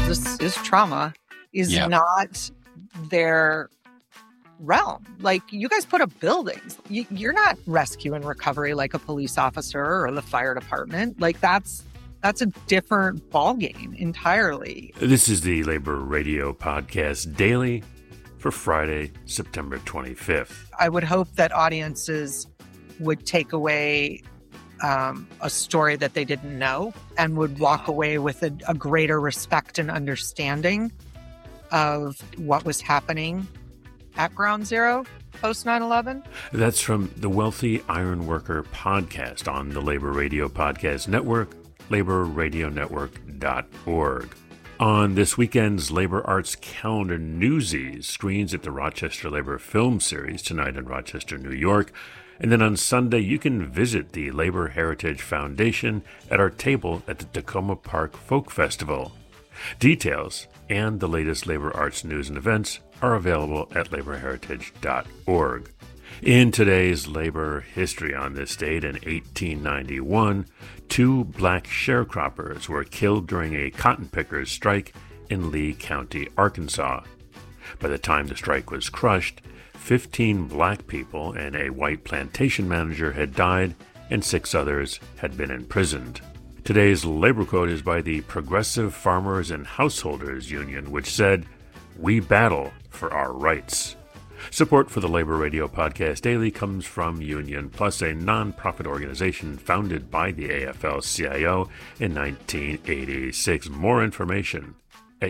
this is trauma, is Yeah. not their realm. Like, you guys put up buildings. You're not rescue and recovery like a police officer or the fire department. Like, that's a different ballgame entirely. This is the Labor Radio Podcast Daily for Friday, September 25th. I would hope that audiences would take away a story that they didn't know and would walk away with a greater respect and understanding of what was happening at Ground Zero post 9/11. That's from the Wealthy Ironworker podcast on the Labor Radio Podcast Network, laborradionetwork.org. On this weekend's Labor Arts Calendar, Newsies screens at the Rochester Labor Film Series tonight in Rochester, New York. And then on Sunday, you can visit the Labor Heritage Foundation at our table at the Tacoma Park Folk Festival. Details and the latest labor arts news and events are available at laborheritage.org. In today's labor history on this date in 1891, 2 black sharecroppers were killed during a cotton pickers strike in Lee County, Arkansas. By the time the strike was crushed, 15 black people and a white plantation manager had died, and 6 others had been imprisoned. Today's labor quote is by the Progressive Farmers and Householders Union, which said, "We battle for our rights." Support for the Labor Radio Podcast Daily comes from Union Plus, a nonprofit organization founded by the AFL-CIO in 1986. More information at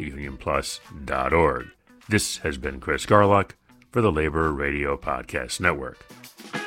unionplus.org. This has been Chris Garlock for the Labor Radio Podcast Network.